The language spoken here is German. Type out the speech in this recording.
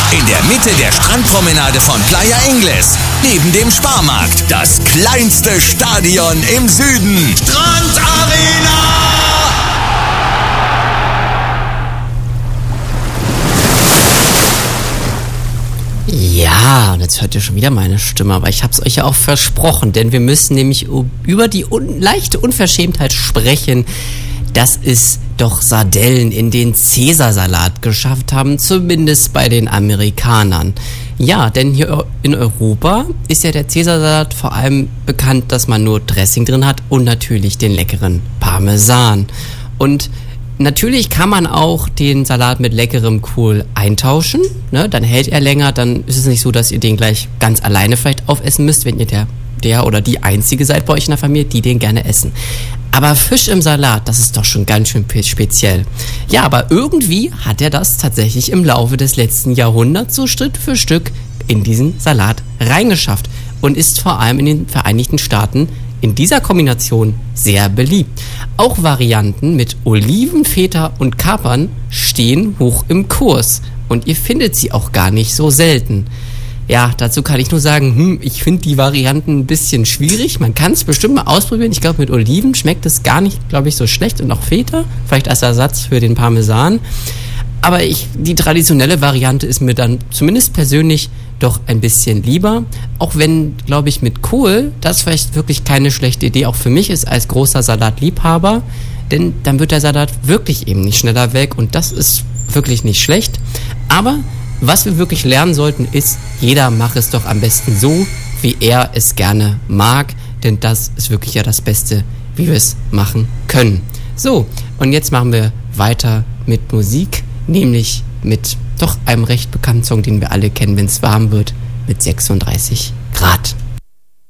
In der Mitte der Strandpromenade von Playa Ingles, neben dem Sparmarkt, das kleinste Stadion im Süden. Strandarena! Ja, und jetzt hört ihr schon wieder meine Stimme, aber ich hab's euch ja auch versprochen, denn wir müssen nämlich über die leichte Unverschämtheit sprechen, dass es doch Sardellen in den Cäsarsalat geschafft haben, zumindest bei den Amerikanern. Ja, denn hier in Europa ist ja der Cäsarsalat vor allem bekannt, dass man nur Dressing drin hat und natürlich den leckeren Parmesan. Und natürlich kann man auch den Salat mit leckerem Kohl eintauschen, ne? Dann hält er länger, dann ist es nicht so, dass ihr den gleich ganz alleine vielleicht aufessen müsst, wenn ihr der oder die Einzige seid bei euch in der Familie, die den gerne essen. Aber Fisch im Salat, das ist doch schon ganz schön speziell. Ja, aber irgendwie hat er das tatsächlich im Laufe des letzten Jahrhunderts so Stück für Stück in diesen Salat reingeschafft und ist vor allem in den Vereinigten Staaten in dieser Kombination sehr beliebt. Auch Varianten mit Oliven, Feta und Kapern stehen hoch im Kurs und ihr findet sie auch gar nicht so selten. Ja, dazu kann ich nur sagen, ich finde die Varianten ein bisschen schwierig. Man kann es bestimmt mal ausprobieren. Ich glaube, mit Oliven schmeckt es gar nicht, glaube ich, so schlecht. Und auch Feta, vielleicht als Ersatz für den Parmesan. Aber die traditionelle Variante ist mir dann zumindest persönlich doch ein bisschen lieber. Auch wenn, glaube ich, mit Kohl das vielleicht wirklich keine schlechte Idee auch für mich ist als großer Salatliebhaber. Denn dann wird der Salat wirklich eben nicht schneller weg. Und das ist wirklich nicht schlecht. Aber was wir wirklich lernen sollten, ist, jeder macht es doch am besten so, wie er es gerne mag, denn das ist wirklich ja das Beste, wie wir es machen können. So, und jetzt machen wir weiter mit Musik, nämlich mit doch einem recht bekannten Song, den wir alle kennen, wenn es warm wird, mit 36 Grad.